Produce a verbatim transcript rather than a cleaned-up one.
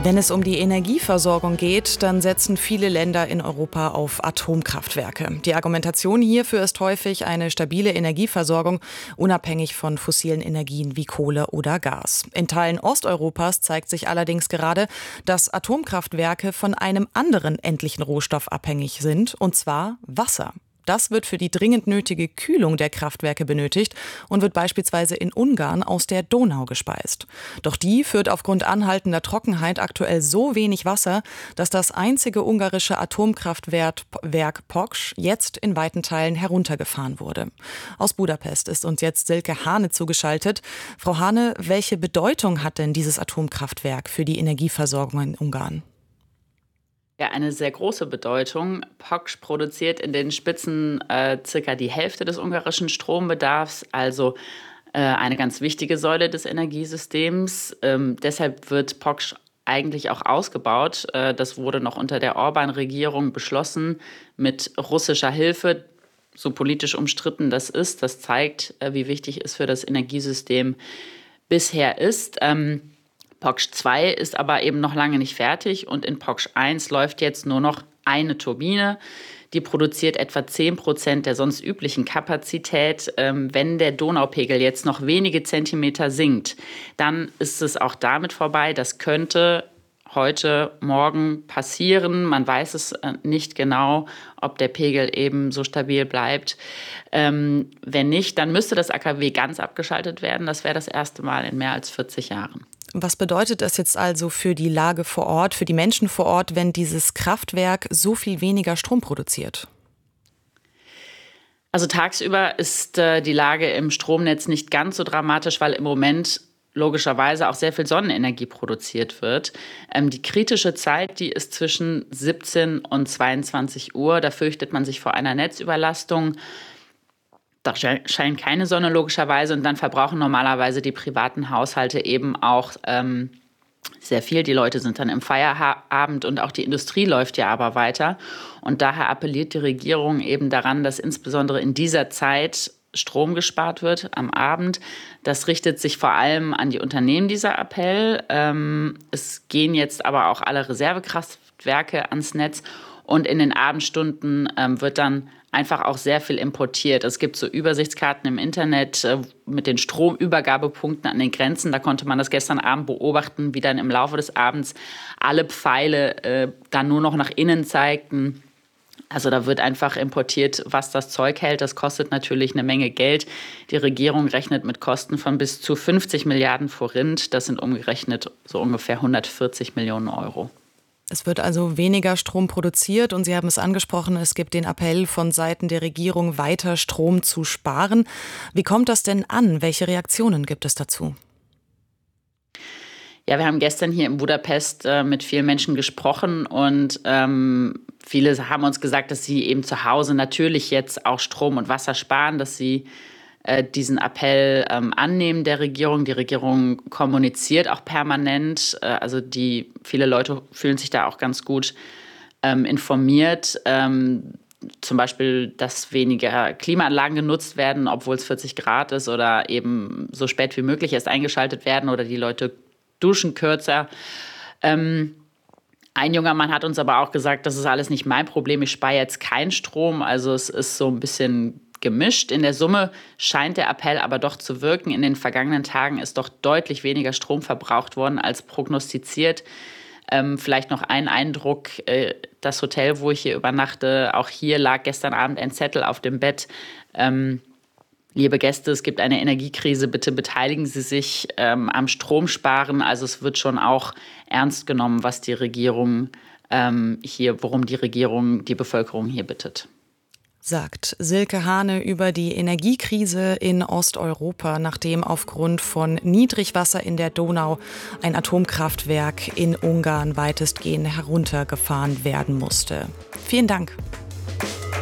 Wenn es um die Energieversorgung geht, dann setzen viele Länder in Europa auf Atomkraftwerke. Die Argumentation hierfür ist häufig eine stabile Energieversorgung, unabhängig von fossilen Energien wie Kohle oder Gas. In Teilen Osteuropas zeigt sich allerdings gerade, dass Atomkraftwerke von einem anderen endlichen Rohstoff abhängig sind, und zwar Wasser. Das wird für die dringend nötige Kühlung der Kraftwerke benötigt und wird beispielsweise in Ungarn aus der Donau gespeist. Doch die führt aufgrund anhaltender Trockenheit aktuell so wenig Wasser, dass das einzige ungarische Atomkraftwerk Poksch jetzt in weiten Teilen heruntergefahren wurde. Aus Budapest ist uns jetzt Silke Hane zugeschaltet. Frau Hane, welche Bedeutung hat denn dieses Atomkraftwerk für die Energieversorgung in Ungarn? Ja, eine sehr große Bedeutung. Poksch produziert in den Spitzen äh, circa die Hälfte des ungarischen Strombedarfs, also äh, eine ganz wichtige Säule des Energiesystems. Ähm, deshalb wird Poksch eigentlich auch ausgebaut. Äh, das wurde noch unter der Orbán-Regierung beschlossen mit russischer Hilfe. So politisch umstritten das ist, das zeigt, äh, wie wichtig es für das Energiesystem bisher ist. Ähm, Poksch zwei ist aber eben noch lange nicht fertig und in Poksch eins läuft jetzt nur noch eine Turbine. Die produziert etwa zehn Prozent der sonst üblichen Kapazität. Ähm, wenn der Donaupegel jetzt noch wenige Zentimeter sinkt, dann ist es auch damit vorbei. Das könnte heute, morgen passieren. Man weiß es nicht genau, ob der Pegel eben so stabil bleibt. Ähm, wenn nicht, dann müsste das A K W ganz abgeschaltet werden. Das wäre das erste Mal in mehr als vierzig Jahren. Was bedeutet das jetzt also für die Lage vor Ort, für die Menschen vor Ort, wenn dieses Kraftwerk so viel weniger Strom produziert? Also tagsüber ist äh, die Lage im Stromnetz nicht ganz so dramatisch, weil im Moment logischerweise auch sehr viel Sonnenenergie produziert wird. Ähm, die kritische Zeit, die ist zwischen siebzehn und zweiundzwanzig Uhr. Da fürchtet man sich vor einer Netzüberlastung. Da scheint keine Sonne logischerweise und dann verbrauchen normalerweise die privaten Haushalte eben auch ähm, sehr viel. Die Leute sind dann im Feierabend und auch die Industrie läuft ja aber weiter. Und daher appelliert die Regierung eben daran, dass insbesondere in dieser Zeit Strom gespart wird am Abend. Das richtet sich vor allem an die Unternehmen, dieser Appell. Ähm, es gehen jetzt aber auch alle Reservekraftwerke ans Netz und in den Abendstunden ähm, wird dann einfach auch sehr viel importiert. Es gibt so Übersichtskarten im Internet äh, mit den Stromübergabepunkten an den Grenzen. Da konnte man das gestern Abend beobachten, wie dann im Laufe des Abends alle Pfeile äh, dann nur noch nach innen zeigten. Also da wird einfach importiert, was das Zeug hält. Das kostet natürlich eine Menge Geld. Die Regierung rechnet mit Kosten von bis zu fünfzig Milliarden Forint. Das sind umgerechnet so ungefähr hundertvierzig Millionen Euro. Es wird also weniger Strom produziert und Sie haben es angesprochen, es gibt den Appell von Seiten der Regierung, weiter Strom zu sparen. Wie kommt das denn an? Welche Reaktionen gibt es dazu? Ja, wir haben gestern hier in Budapest äh, mit vielen Menschen gesprochen und ähm, viele haben uns gesagt, dass sie eben zu Hause natürlich jetzt auch Strom und Wasser sparen, dass sie äh, diesen Appell ähm, annehmen der Regierung. Die Regierung kommuniziert auch permanent, äh, also die viele Leute fühlen sich da auch ganz gut ähm, informiert. Ähm, zum Beispiel, dass weniger Klimaanlagen genutzt werden, obwohl es vierzig Grad ist oder eben so spät wie möglich erst eingeschaltet werden oder die Leute duschen kürzer. Ähm, ein junger Mann hat uns aber auch gesagt, das ist alles nicht mein Problem, ich spare jetzt keinen Strom. Also es ist so ein bisschen gemischt. In der Summe scheint der Appell aber doch zu wirken. In den vergangenen Tagen ist doch deutlich weniger Strom verbraucht worden als prognostiziert. Ähm, vielleicht noch ein Eindruck, äh, das Hotel, wo ich hier übernachte, auch hier lag gestern Abend ein Zettel auf dem Bett. Ähm, Liebe Gäste, es gibt eine Energiekrise, bitte beteiligen Sie sich ähm, am Stromsparen. Also es wird schon auch ernst genommen, was die Regierung ähm, hier, worum die Regierung die Bevölkerung hier bittet. Sagt Silke Hane über die Energiekrise in Osteuropa, nachdem aufgrund von Niedrigwasser in der Donau ein Atomkraftwerk in Ungarn weitestgehend heruntergefahren werden musste. Vielen Dank.